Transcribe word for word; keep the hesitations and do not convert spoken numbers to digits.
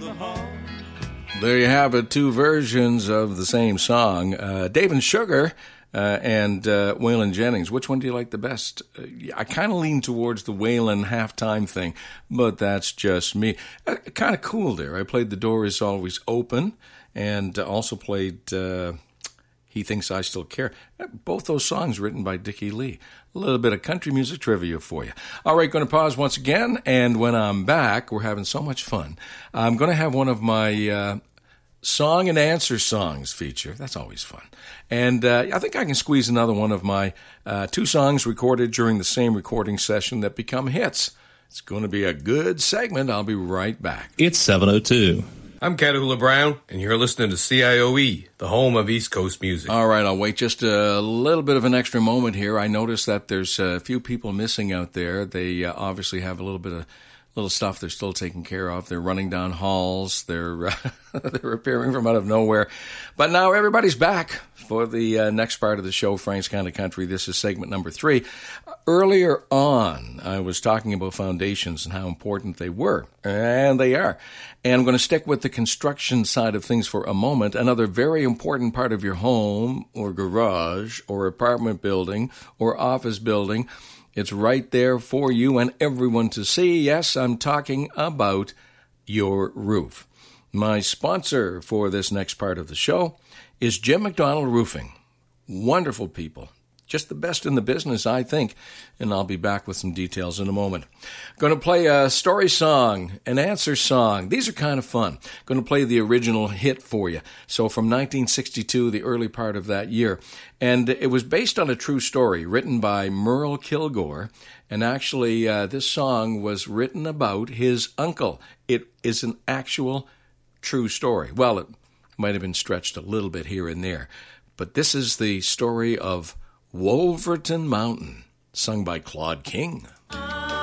There you have it, two versions of the same song. Uh, Dave and Sugar uh, and uh, Waylon Jennings. Which one do you like the best? Uh, I kind of lean towards the Waylon halftime thing, but that's just me. Uh, kind of cool there. I played The Door Is Always Open and also played uh, He Thinks I Still Care. Both those songs written by Dickie Lee. A little bit of country music trivia for you. All right, going to pause once again, and when I'm back, we're having so much fun. I'm going to have one of my uh, song and answer songs feature. That's always fun. And uh, I think I can squeeze another one of my uh, two songs recorded during the same recording session that become hits. It's going to be a good segment. I'll be right back. It's seven oh two. I'm Caterpillar Brown, and you're listening to C I O E, the home of East Coast music. All right, I'll wait just a little bit of an extra moment here. I noticed that there's a few people missing out there. They uh, obviously have a little bit of little stuff they're still taking care of. They're running down halls. They're uh, they're appearing from out of nowhere. But now everybody's back for the uh, next part of the show, Frank's Kind of Country. This is segment number three. Earlier on, I was talking about foundations and how important they were, and they are. And I'm going to stick with the construction side of things for a moment. Another very important part of your home or garage or apartment building or office building, it's right there for you and everyone to see. Yes, I'm talking about your roof. My sponsor for this next part of the show is Jim McDonald Roofing. Wonderful people. Just the best in the business, I think. And I'll be back with some details in a moment. Going to play a story song, an answer song. These are kind of fun. Going to play the original hit for you. So from nineteen sixty-two, the early part of that year. And it was based on a true story written by Merle Kilgore. And actually, uh, this song was written about his uncle. It is an actual true story. Well, it might have been stretched a little bit here and there. But this is the story of Wolverton Mountain, sung by Claude King.